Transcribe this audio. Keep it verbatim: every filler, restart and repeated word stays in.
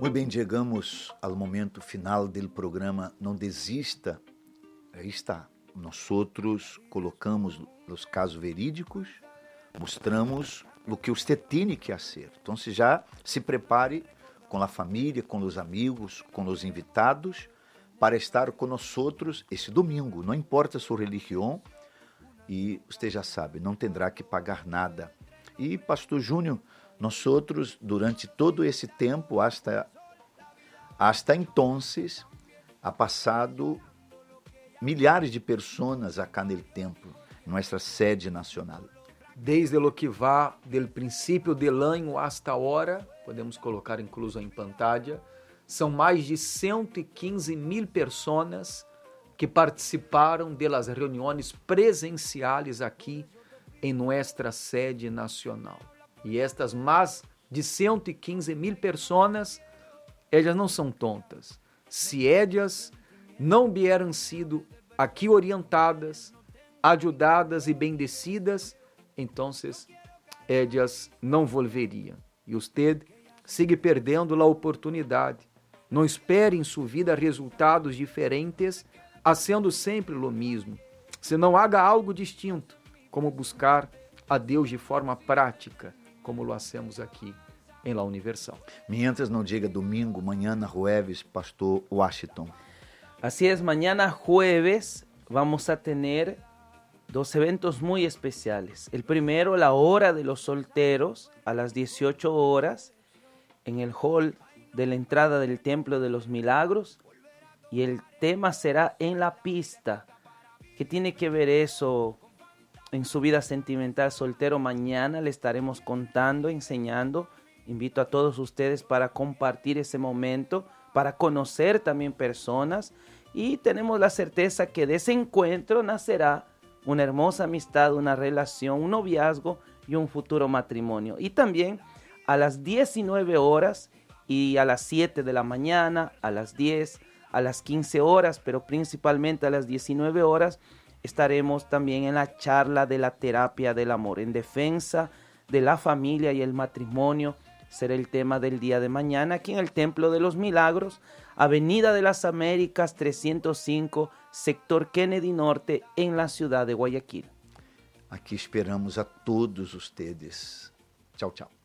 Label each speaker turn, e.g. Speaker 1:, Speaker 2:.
Speaker 1: Muy bem, chegamos ao momento final do programa Não Desista. Aí está, nós colocamos os casos verídicos, mostramos o que você tem que fazer. Então, se já se prepare com a família, com os amigos, com os invitados, para estar com nós esse domingo. Não importa sua religião, e você já sabe, não terá que pagar nada. E, Pastor Júnior, nós durante todo esse tempo, hasta, hasta entonces, ha passado milhares de pessoas acá no templo, nossa sede nacional.
Speaker 2: Desde lo que va del princípio del año hasta ahora, podemos colocar incluso em pantalla, são mais de cento e quinze mil pessoas que participaram das reuniões presenciais aqui em nossa sede nacional. E estas mais de cento e quinze mil pessoas, elas não são tontas. Se elas não vieram sido aqui orientadas, ajudadas e bendecidas, então elas não volveriam. E você sigue perdendo a oportunidade. Não espere em sua vida resultados diferentes, sendo sempre o mesmo. Se não haga algo distinto, como buscar a Deus de forma prática, como lo hacemos aqui em La Universal.
Speaker 1: Mientras não diga domingo, mañana jueves, Pastor Washington.
Speaker 3: Así es, mañana jueves vamos a tener dos eventos muy especiales. El primero, la hora de los solteros, a las dieciocho horas, en el hall de la entrada del Templo de los Milagros. Y el tema será En la Pista. ¿Qué tiene que ver eso en su vida sentimental soltero? Mañana le estaremos contando, enseñando. Invito a todos ustedes para compartir ese momento, para conocer también personas. Y tenemos la certeza que de ese encuentro nacerá una hermosa amistad, una relación, un noviazgo y un futuro matrimonio. Y también a las diecinueve horas y a las siete de la mañana, a las diez, a las quince horas, pero principalmente a las diecinueve horas, estaremos también en la charla de la terapia del amor, en defensa de la familia y el matrimonio. Será el tema del día de mañana aquí en el Templo de los Milagros, Avenida de las Américas trescientos cinco, sector Kennedy Norte, en la ciudad de Guayaquil.
Speaker 1: Aqui esperamos a todos ustedes. Tchau, tchau.